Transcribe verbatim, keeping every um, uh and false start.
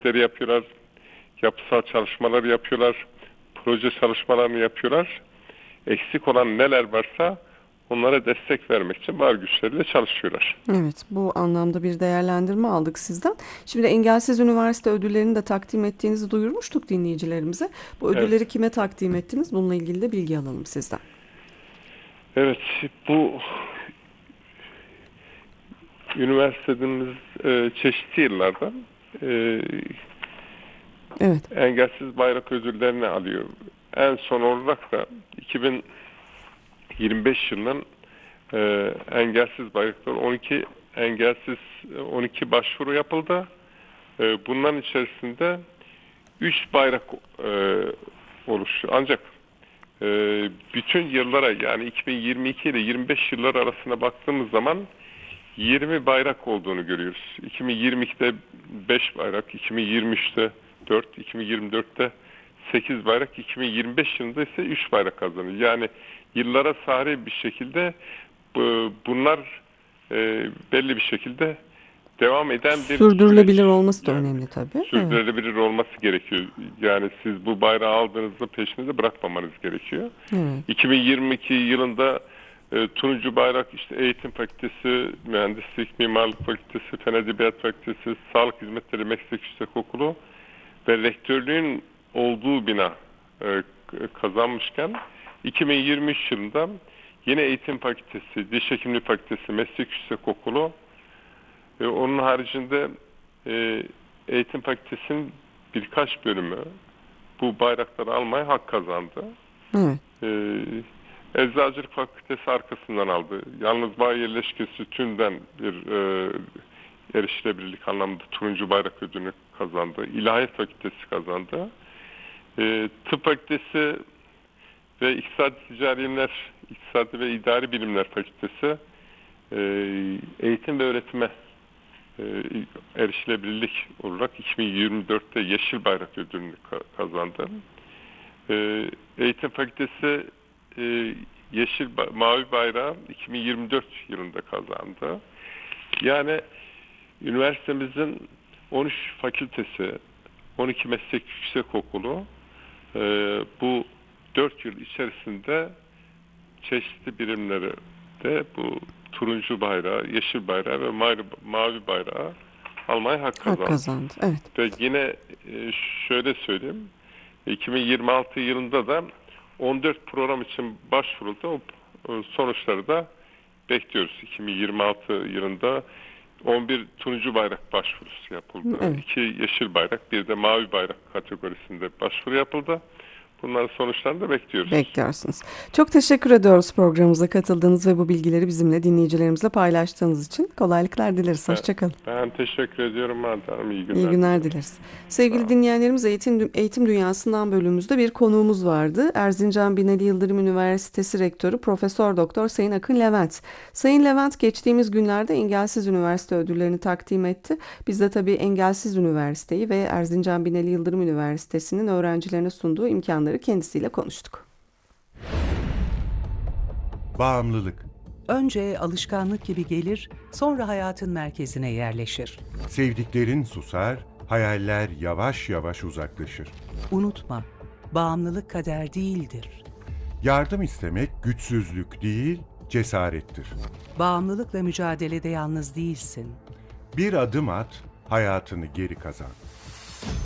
yapıyorlar, yapısal çalışmalar yapıyorlar, proje çalışmalarını yapıyorlar. Eksik olan neler varsa onlara destek vermek için var güçleriyle çalışıyorlar. Evet, bu anlamda bir değerlendirme aldık sizden. Şimdi Engelsiz Üniversite ödüllerini de takdim ettiğinizi duyurmuştuk dinleyicilerimize. Bu Evet. ödülleri kime takdim ettiniz? Bununla ilgili de bilgi alalım sizden. Evet, bu üniversitemiz e, çeşitli yıllardan e, Evet. engelsiz bayrak ödüllerini alıyor. En son olarak da iki bin yirmi beş yılının e, engelsiz bayraklar on iki engelsiz on iki başvuru yapıldı. E, bunların içerisinde üç bayrak e, oluştu. Ancak e, bütün yıllara yani iki bin yirmi iki ile yirmi beş yıllar arasına baktığımız zaman yirmi bayrak olduğunu görüyoruz. iki bin yirmi ikide beş bayrak, iki bin yirmi üçte dört, iki bin yirmi dörtte sekiz bayrak, iki bin yirmi beş yılında ise üç bayrak kazanıyor. Yani yıllara sari bir şekilde bu, bunlar e, belli bir şekilde devam eden bir Sürdürülebilir süreç. olması da Yani önemli tabii. Evet. sürdürülebilir olması gerekiyor. Yani siz bu bayrağı aldığınızda peşinize bırakmamanız gerekiyor. Evet. iki bin yirmi iki yılında e, turuncu bayrak işte eğitim fakültesi, mühendislik, mimarlık fakültesi, fen edebiyat fakültesi, sağlık hizmetleri meslek yüksekokulu ve rektörlüğün olduğu bina e, kazanmışken iki bin yirmi üç yılında yine eğitim fakültesi, diş hekimliği fakültesi, meslek yüksekokulu ve onun haricinde e, eğitim fakültesinin birkaç bölümü bu bayrakları almaya hak kazandı. Evet. E, Eczacılık fakültesi arkasından aldı. Yalnız bağ yerleşkesi tümden bir e, erişilebilirlik anlamında turuncu bayrak ödülünü kazandı. İlahiyat fakültesi kazandı. E, tıp fakültesi ve İktisadi Ticari Bilimler, İktisadi ve İdari Bilimler Fakültesi e, eğitim ve öğretime e, erişilebilirlik olarak iki bin yirmi dörtte Yeşil Bayrak ödülünü ka- kazandı. E, eğitim Fakültesi e, Yeşil ba- Mavi Bayrağı iki bin yirmi dört yılında kazandı. Yani üniversitemizin on üç fakültesi, on iki meslek yüksekokulu e, bu dört yıl içerisinde çeşitli birimleri de bu turuncu bayrağı, yeşil bayrağı ve mavi, mavi bayrağı almaya hak Hak kazandı. kazandı. Evet. Ve yine e, şöyle söyleyeyim, iki bin yirmi altı yılında da on dört program için başvuruldu. O o sonuçları da bekliyoruz. iki bin yirmi altı yılında on bir turuncu bayrak başvurusu yapıldı. Evet. iki yeşil bayrak, bir de mavi bayrak kategorisinde başvuru yapıldı. Bunların sonuçlarını da bekliyoruz. Bekliyorsunuz. Çok teşekkür ediyoruz programımıza katıldığınız ve bu bilgileri bizimle, dinleyicilerimizle paylaştığınız için. Kolaylıklar dileriz. Ben, Hoşçakalın. ben teşekkür ediyorum Melda Hanım. İyi İyi günler günler diliyorum. dileriz. Sağ Sevgili olun. dinleyenlerimiz, Eğitim, Eğitim Dünyası'ndan bölümümüzde bir konuğumuz vardı. Erzincan Binali Yıldırım Üniversitesi Rektörü Profesör Doktor Sayın Akın Levent. Sayın Levent geçtiğimiz günlerde Engelsiz Üniversite ödüllerini takdim etti. Biz de tabii Engelsiz Üniversiteyi ve Erzincan Binali Yıldırım Üniversitesi'nin öğrencilerine sunduğu imkanları kendisiyle konuştuk. Bağımlılık. Önce alışkanlık gibi gelir, sonra hayatın merkezine yerleşir. Sevdiklerin susar, hayaller yavaş yavaş uzaklaşır. Unutma, bağımlılık kader değildir. Yardım istemek güçsüzlük değil, cesarettir. Bağımlılıkla mücadelede yalnız değilsin. Bir adım at, hayatını geri kazan.